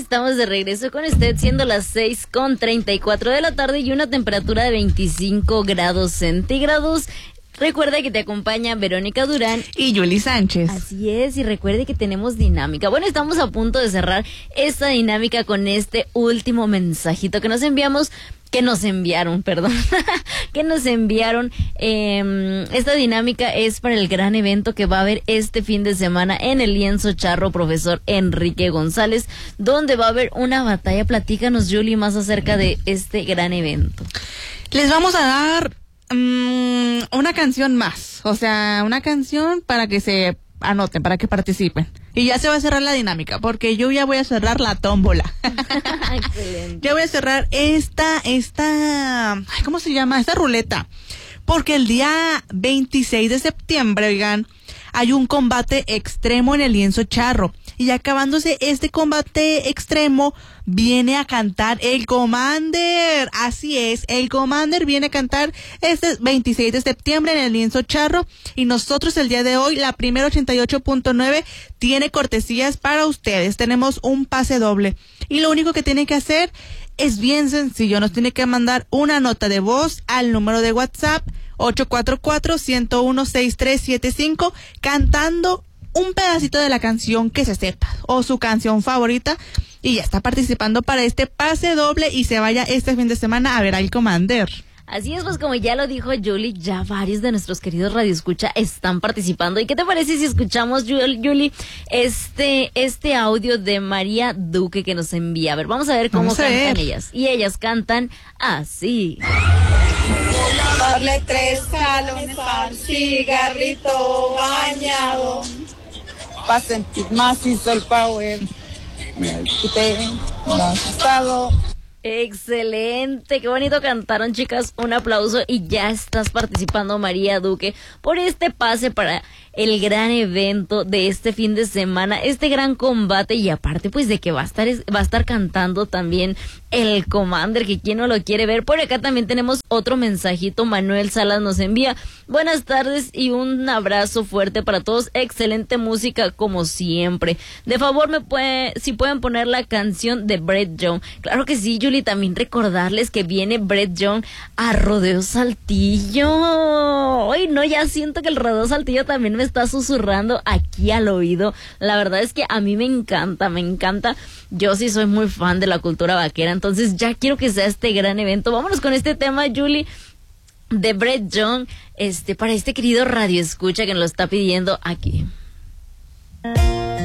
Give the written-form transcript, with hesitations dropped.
estamos de regreso con usted, siendo las 6:34 de la tarde y una temperatura de 25 grados centígrados. Recuerda que te acompaña Verónica Durán y Yuli Sánchez. Así es, y recuerde que tenemos dinámica. Bueno, estamos a punto de cerrar esta dinámica con este último mensajito que nos enviaron. Esta dinámica es para el gran evento que va a haber este fin de semana en el Lienzo Charro Profesor Enrique González, donde va a haber una batalla. Platícanos, Yuli, más acerca de este gran evento. Les vamos a dar una canción más, o sea, una canción para que se anoten, para que participen. Y ya se va a cerrar la dinámica, porque yo ya voy a cerrar la tómbola. Excelente. Ya voy a cerrar esta, ¿cómo se llama? Esta ruleta. Porque el día 26 de septiembre, oigan, hay un combate extremo en el Lienzo Charro. Y acabándose este combate extremo, viene a cantar el Commander. Así es, el Commander viene a cantar este 26 de septiembre en el Lienzo Charro. Y nosotros el día de hoy, la primera 88.9, tiene cortesías para ustedes. Tenemos un pase doble. Y lo único que tienen que hacer es bien sencillo. Nos tiene que mandar una nota de voz al número de WhatsApp 844-101-6375 cantando un pedacito de la canción que se sepa o su canción favorita y ya está participando para este pase doble y se vaya este fin de semana a ver al Commander. Así es, pues como ya lo dijo Yuli, ya varios de nuestros queridos radioescucha están participando. ¿Y qué te parece si escuchamos, Yuli, este audio de María Duque que nos envía? A ver, vamos a ver cómo cantan ellas. Y ellas cantan así. Darle 3 jalones al cigarrito bañado para sentir macizo el power. Me quité, me ha asustado. Excelente, qué bonito cantaron, chicas, un aplauso. Y ya estás participando, María Duque, por este pase para el gran evento de este fin de semana, este gran combate. Y aparte pues de que va a estar cantando también el Commander, que quien no lo quiere ver. Por acá también tenemos otro mensajito. Manuel Salas nos envía: buenas tardes y un abrazo fuerte para todos, excelente música como siempre. De favor si pueden poner la canción de Brett Young. Claro que sí, Julie. También recordarles que viene Brett Young a Rodeo Saltillo. Ay, no, ya siento que el Rodeo Saltillo también me está susurrando aquí al oído. La verdad es que a mí me encanta. Yo sí soy muy fan de la cultura vaquera, entonces ya quiero que sea este gran evento. Vámonos con este tema, Julie, de Brett Young, para este querido radio escucha que nos lo está pidiendo aquí.